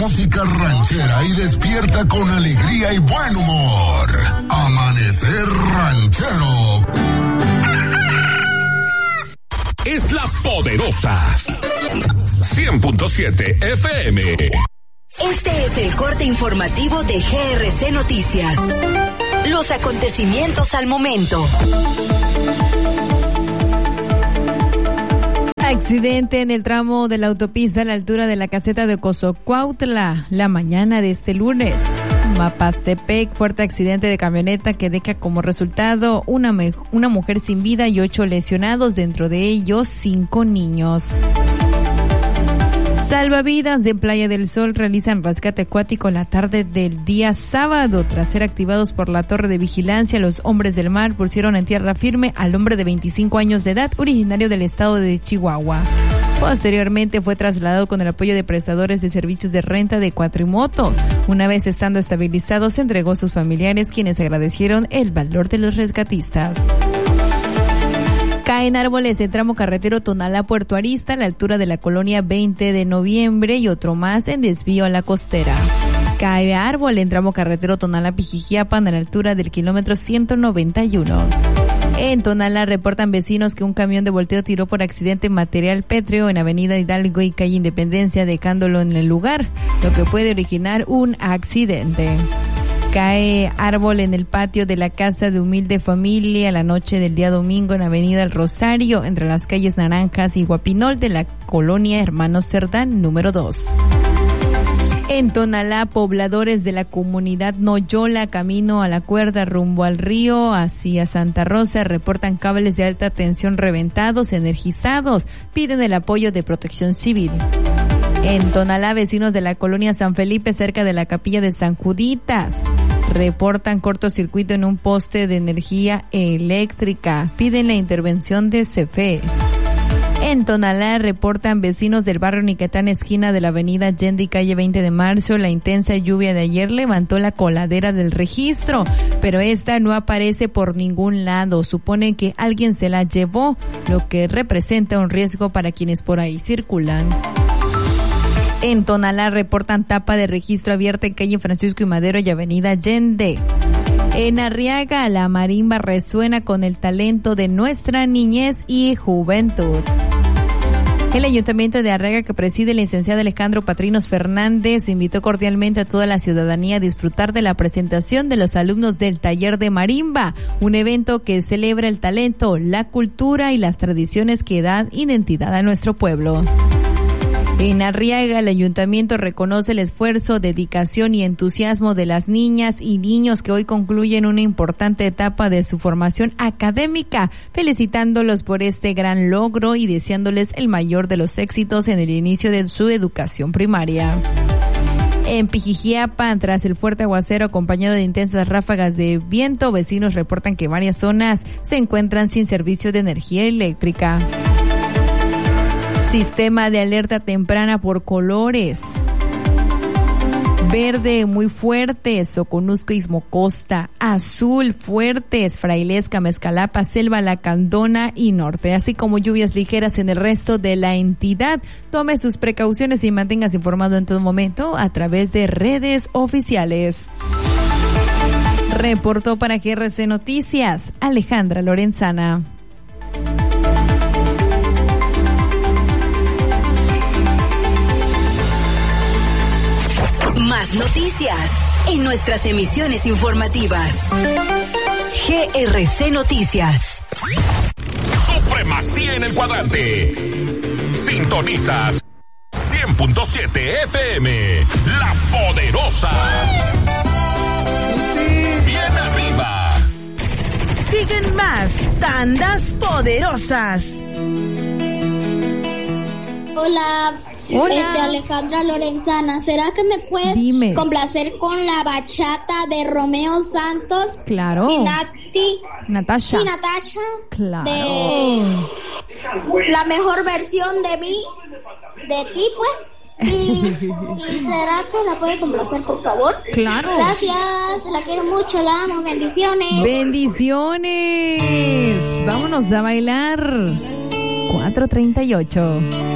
música ranchera y despierta con alegría y buen humor. Amanecer Ranchero. Es la poderosa 100.7 FM. Este es el corte informativo de GRC Noticias. Los acontecimientos al momento. Accidente en el tramo de la autopista a la altura de la caseta de Cozocuautla la mañana de este lunes. Mapastepec, fuerte accidente de camioneta que deja como resultado una mujer sin vida y 8 lesionados, dentro de ellos 5 niños. Salvavidas de Playa del Sol realizan rescate acuático la tarde del día sábado. Tras ser activados por la torre de vigilancia, los hombres del mar pusieron en tierra firme al hombre de 25 años de edad, originario del estado de Chihuahua. Posteriormente fue trasladado con el apoyo de prestadores de servicios de renta de cuatrimotos. Una vez estando estabilizado, se entregó a sus familiares, quienes agradecieron el valor de los rescatistas. Caen árboles en tramo carretero Tonalá-Puerto Arista a la altura de la colonia 20 de noviembre y otro más en desvío a la costera. Cae árbol en tramo carretero Tonalá-Pijijiapan a la altura del kilómetro 191. En Tonalá reportan vecinos que un camión de volteo tiró por accidente material pétreo en Avenida Hidalgo y calle Independencia, dejándolo en el lugar, lo que puede originar un accidente. Cae árbol en el patio de la casa de humilde familia la noche del día domingo en Avenida El Rosario, entre las calles Naranjas y Guapinol de la colonia Hermanos Cerdán número 2. En Tonalá, pobladores de la comunidad Noyola, camino a la cuerda rumbo al río hacia Santa Rosa, reportan cables de alta tensión reventados, energizados, piden el apoyo de Protección Civil. En Tonalá, vecinos de la colonia San Felipe, cerca de la capilla de San Juditas, reportan cortocircuito en un poste de energía eléctrica. Piden la intervención de CFE. En Tonalá reportan vecinos del barrio Niquetán, esquina de la avenida Allende y calle 20 de marzo. La intensa lluvia de ayer levantó la coladera del registro, pero esta no aparece por ningún lado. Suponen que alguien se la llevó, lo que representa un riesgo para quienes por ahí circulan. En Tonalá reportan tapa de registro abierta en calle Francisco y Madero y avenida Allende. En Arriaga, la marimba resuena con el talento de nuestra niñez y juventud. El Ayuntamiento de Arriaga, que preside el licenciado Alejandro Patrinos Fernández, invitó cordialmente a toda la ciudadanía a disfrutar de la presentación de los alumnos del taller de marimba, un evento que celebra el talento, la cultura y las tradiciones que dan identidad a nuestro pueblo. En Arriaga, el ayuntamiento reconoce el esfuerzo, dedicación y entusiasmo de las niñas y niños que hoy concluyen una importante etapa de su formación académica, felicitándolos por este gran logro y deseándoles el mayor de los éxitos en el inicio de su educación primaria. En Pijijiapan, tras el fuerte aguacero acompañado de intensas ráfagas de viento, vecinos reportan que varias zonas se encuentran sin servicio de energía eléctrica. Sistema de alerta temprana por colores. Verde muy fuertes, Soconusco, Istmocosta. Azul fuertes, Frailesca, Mezcalapa, Selva, Lacandona y Norte. Así como lluvias ligeras en el resto de la entidad. Tome sus precauciones y manténgase informado en todo momento a través de redes oficiales. Reportó para GRC Noticias, Alejandra Lorenzana. Más noticias en nuestras emisiones informativas. GRC Noticias. Supremacía en el cuadrante. Sintonizas 100.7 FM. La poderosa. Bien arriba. Siguen más tandas poderosas. Hola. Hola. Alejandra Lorenzana, ¿será que me puedes complacer con la bachata de Romeo Santos? Claro. Y Natasha. Y Natasha. Claro. De la mejor versión de mí, de ti, pues. ¿Y será que la puede complacer, por favor? Claro. Gracias, la quiero mucho, la amo, bendiciones. Bendiciones. Vámonos a bailar. 4:38.